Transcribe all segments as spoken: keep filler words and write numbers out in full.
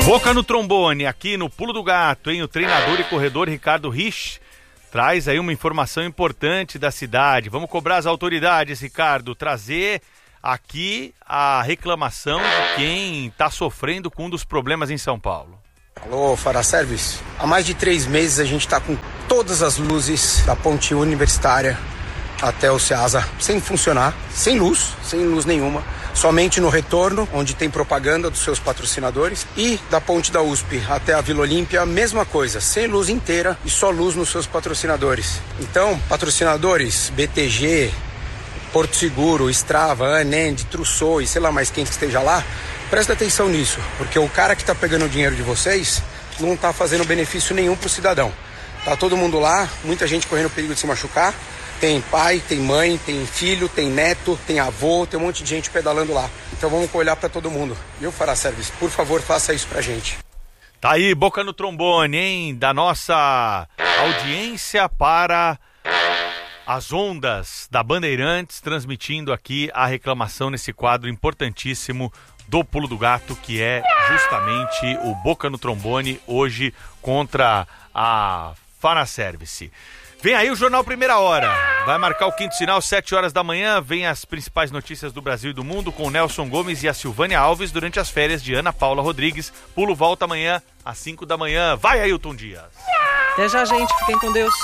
Boca no trombone, aqui no Pulo do Gato, hein? O treinador e corredor Ricardo Rich traz aí uma informação importante da cidade. Vamos cobrar as autoridades, Ricardo, trazer aqui a reclamação de quem está sofrendo com um dos problemas em São Paulo. Alô, Fara Service. Há mais de três meses a gente está com todas as luzes da ponte universitária até o Ceasa sem funcionar, sem luz, sem luz nenhuma. Somente no retorno, onde tem propaganda dos seus patrocinadores, e da ponte da U S P até a Vila Olímpia, mesma coisa, sem luz inteira e só luz nos seus patrocinadores. Então, patrocinadores, B T G, Porto Seguro, Strava, Anend, Trussou e sei lá mais quem que esteja lá, presta atenção nisso, porque o cara que está pegando o dinheiro de vocês não está fazendo benefício nenhum para o cidadão. Tá todo mundo lá, muita gente correndo perigo de se machucar. Tem pai, tem mãe, tem filho, tem neto, tem avô, tem um monte de gente pedalando lá. Então vamos olhar para todo mundo. Viu, Fara Service? Por favor, faça isso pra gente. Tá aí, boca no trombone, hein? Da nossa audiência para as ondas da Bandeirantes, transmitindo aqui a reclamação nesse quadro importantíssimo do Pulo do Gato, que é justamente o boca no trombone, hoje contra a Fara Service. Vem aí o Jornal Primeira Hora, vai marcar o quinto sinal, sete horas da manhã, vem as principais notícias do Brasil e do mundo com o Nelson Gomes e a Silvânia Alves durante as férias de Ana Paula Rodrigues. Pulo volta amanhã às cinco da manhã. Vai, Ailton Dias. Até já, gente. Fiquem com Deus.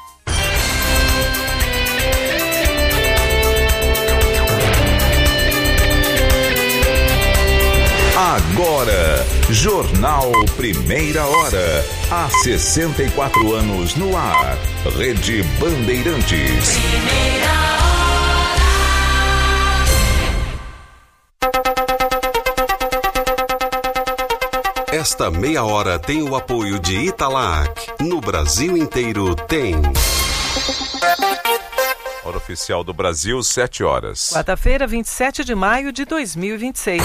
Agora, Jornal Primeira Hora. Há sessenta e quatro anos no ar. Rede Bandeirantes. Primeira hora. Esta meia hora tem o apoio de Italac. No Brasil inteiro tem. Hora oficial do Brasil, sete horas. Quarta-feira, vinte e sete de maio de dois mil e vinte e seis.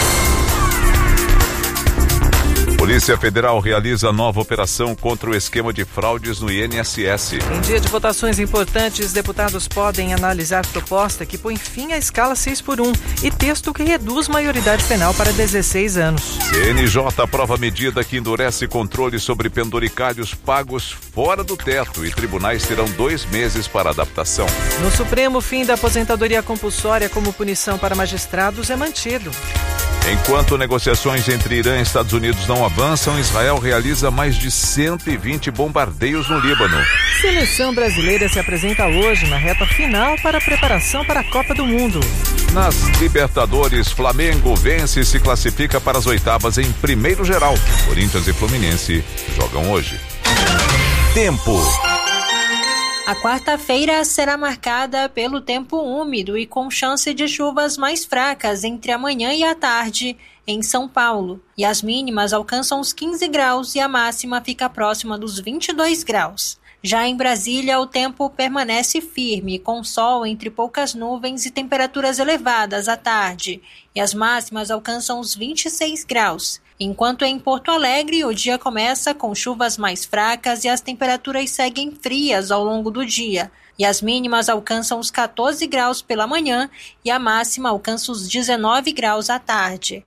Polícia Federal realiza nova operação contra o esquema de fraudes no I N S S. Em dia de votações importantes, deputados podem analisar proposta que põe fim à escala seis por um e texto que reduz maioridade penal para dezesseis anos. C N J aprova medida que endurece controle sobre penduricalhos pagos fora do teto e tribunais terão dois meses para adaptação. No Supremo, o fim da aposentadoria compulsória como punição para magistrados é mantido. Enquanto negociações entre Irã e Estados Unidos não avançam, Israel realiza mais de cento e vinte bombardeios no Líbano. Seleção brasileira se apresenta hoje na reta final para a preparação para a Copa do Mundo. Nas Libertadores, Flamengo vence e se classifica para as oitavas em primeiro geral. Corinthians e Fluminense jogam hoje. Tempo. A quarta-feira será marcada pelo tempo úmido e com chance de chuvas mais fracas entre a manhã e a tarde em São Paulo. E as mínimas alcançam os quinze graus e a máxima fica próxima dos vinte e dois graus. Já em Brasília, o tempo permanece firme, com sol entre poucas nuvens e temperaturas elevadas à tarde. E as máximas alcançam os vinte e seis graus. Enquanto em Porto Alegre, o dia começa com chuvas mais fracas e as temperaturas seguem frias ao longo do dia. E as mínimas alcançam os catorze graus pela manhã e a máxima alcança os dezenove graus à tarde.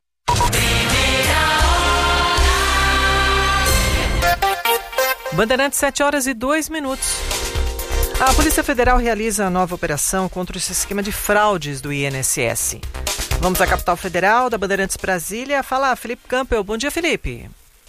Bandeirantes, sete horas e dois minutos. A Polícia Federal realiza a nova operação contra o esquema de fraudes do I N S S. Vamos à capital federal, da Bandeirantes Brasília. Fala, Felipe Campbell. Bom dia, Felipe.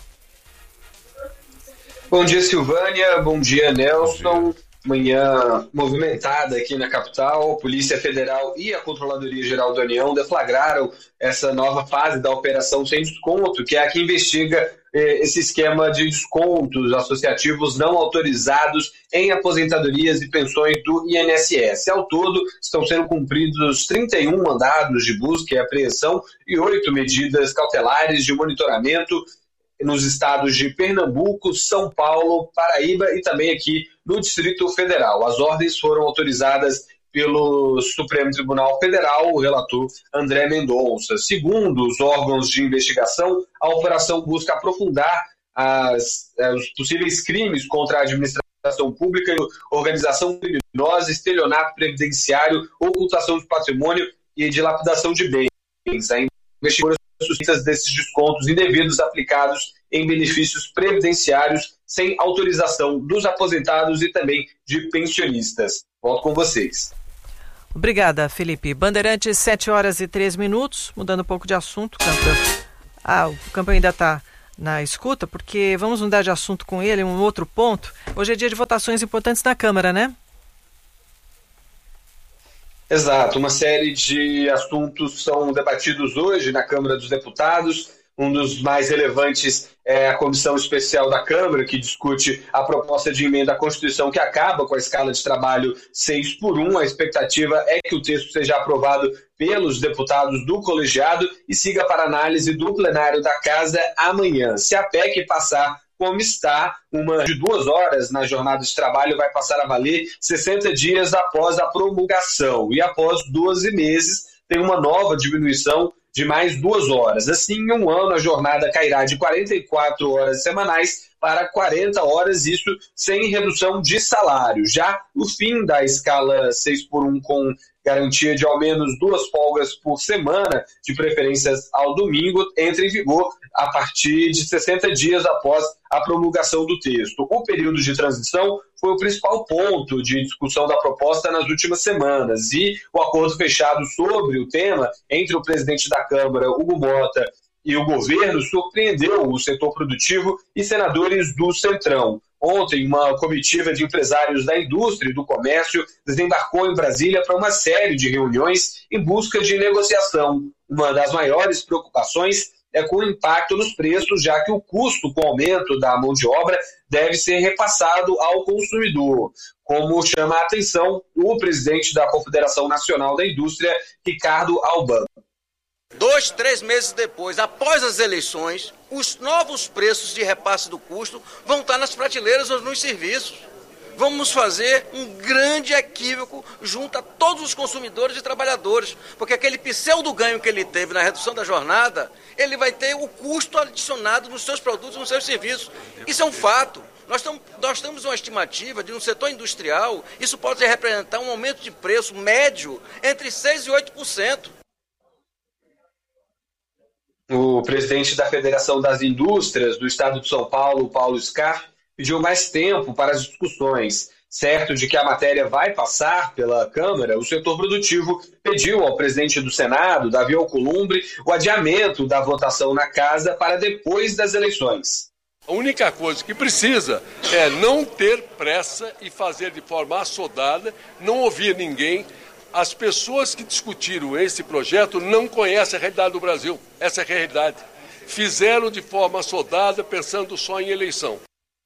Bom dia, Silvânia. Bom dia, Nelson. Manhã movimentada aqui na capital. A Polícia Federal e a Controladoria Geral da União deflagraram essa nova fase da Operação Sem Desconto, que é a que investiga eh, esse esquema de descontos associativos não autorizados em aposentadorias e pensões do I N S S. Ao todo, estão sendo cumpridos trinta e um mandados de busca e apreensão e oito medidas cautelares de monitoramento nos estados de Pernambuco, São Paulo, Paraíba e também aqui no Distrito Federal. As ordens foram autorizadas pelo Supremo Tribunal Federal, o relator André Mendonça. Segundo os órgãos de investigação, a operação busca aprofundar as, os possíveis crimes contra a administração pública, organização criminosa, estelionato previdenciário, ocultação de patrimônio e dilapidação de bens. A investigação suspeitas desses descontos indevidos aplicados em benefícios previdenciários sem autorização dos aposentados e também de pensionistas. Volto com vocês. Obrigada, Felipe. Bandeirantes, sete horas e três minutos. Mudando um pouco de assunto, Campo. Ah, o Campo ainda está na escuta, porque vamos mudar de assunto com ele, um outro ponto. Hoje é dia de votações importantes na Câmara, né? Exato, uma série de assuntos são debatidos hoje na Câmara dos Deputados. Um dos mais relevantes é a Comissão Especial da Câmara, que discute a proposta de emenda à Constituição que acaba com a escala de trabalho seis por um. A expectativa é que o texto seja aprovado pelos deputados do colegiado e siga para análise do plenário da Casa amanhã. Se a P E C passar como está, uma de duas horas na jornada de trabalho vai passar a valer sessenta dias após a promulgação. E após doze meses, tem uma nova diminuição de mais duas horas. Assim, em um ano, a jornada cairá de quarenta e quatro horas semanais para quarenta horas, isso sem redução de salário. Já o fim da escala seis por um com garantia de ao menos duas folgas por semana, de preferências ao domingo, entra em vigor a partir de sessenta dias após a promulgação do texto. O período de transição foi o principal ponto de discussão da proposta nas últimas semanas e o acordo fechado sobre o tema entre o presidente da Câmara, Hugo Mota, e o governo surpreendeu o setor produtivo e senadores do Centrão. Ontem, uma comitiva de empresários da indústria e do comércio desembarcou em Brasília para uma série de reuniões em busca de negociação. Uma das maiores preocupações é com o impacto nos preços, já que o custo com o aumento da mão de obra deve ser repassado ao consumidor. Como chama a atenção o presidente da Confederação Nacional da Indústria, Ricardo Alban. Dois, três meses depois, após as eleições, os novos preços de repasse do custo vão estar nas prateleiras ou nos serviços. Vamos fazer um grande equívoco junto a todos os consumidores e trabalhadores, porque aquele pseudo ganho que ele teve na redução da jornada, ele vai ter o custo adicionado nos seus produtos e nos seus serviços. Isso é um fato. Nós, tam, nós temos uma estimativa de um setor industrial, isso pode representar um aumento de preço médio entre seis por cento e oito por cento. O presidente da Federação das Indústrias do Estado de São Paulo, Paulo Scar, pediu mais tempo para as discussões. Certo de que a matéria vai passar pela Câmara, o setor produtivo pediu ao presidente do Senado, Davi Alcolumbre, o adiamento da votação na Casa para depois das eleições. A única coisa que precisa é não ter pressa e fazer de forma assodada, não ouvir ninguém. As pessoas que discutiram esse projeto não conhecem a realidade do Brasil. Essa é a realidade. Fizeram de forma assodada, pensando só em eleição.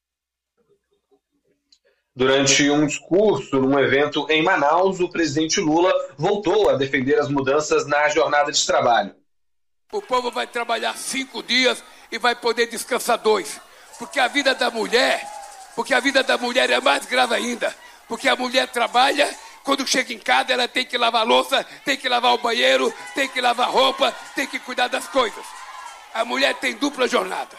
Durante um discurso num evento em Manaus, o presidente Lula voltou a defender as mudanças na jornada de trabalho. O povo vai trabalhar cinco dias e vai poder descansar dois. Porque a vida da mulher, porque a vida da mulher é mais grave ainda. Porque a mulher trabalha, quando chega em casa ela tem que lavar a louça, tem que lavar o banheiro, tem que lavar roupa, tem que cuidar das coisas. A mulher tem dupla jornada.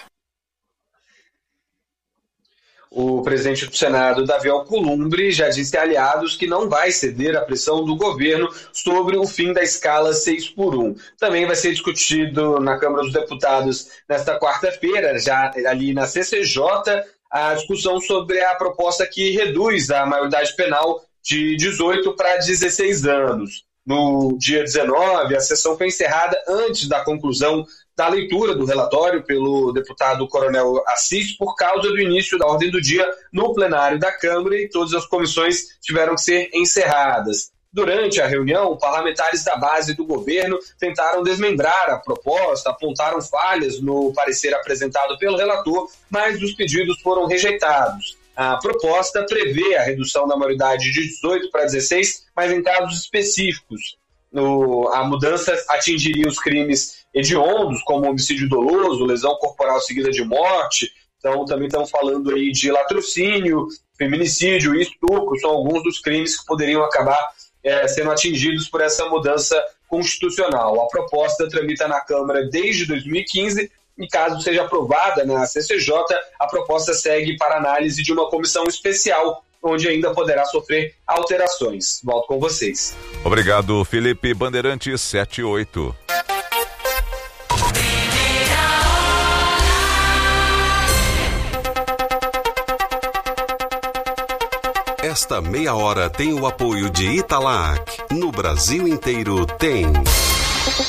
O presidente do Senado, Davi Alcolumbre, já disse a aliados que não vai ceder à pressão do governo sobre o fim da escala seis por um. Também vai ser discutido na Câmara dos Deputados nesta quarta-feira, já ali na C C J, a discussão sobre a proposta que reduz a maioridade penal de dezoito para dezesseis anos. No dia dezenove, a sessão foi encerrada antes da conclusão da leitura do relatório pelo deputado Coronel Assis, por causa do início da ordem do dia no plenário da Câmara, e todas as comissões tiveram que ser encerradas. Durante a reunião, parlamentares da base do governo tentaram desmembrar a proposta, apontaram falhas no parecer apresentado pelo relator, mas os pedidos foram rejeitados. A proposta prevê a redução da maioridade de dezoito para dezesseis, mas em casos específicos. No, a mudança atingiria os crimes hediondos, como homicídio doloso, lesão corporal seguida de morte. Então, também estamos falando aí de latrocínio, feminicídio e estupro, são alguns dos crimes que poderiam acabar é, sendo atingidos por essa mudança constitucional. A proposta tramita na Câmara desde dois mil e quinze e, caso seja aprovada na C C J, a proposta segue para análise de uma comissão especial, onde ainda poderá sofrer alterações. Volto com vocês. Obrigado, Felipe. Bandeirantes sete e oito. Esta meia hora tem o apoio de Italac. No Brasil inteiro tem.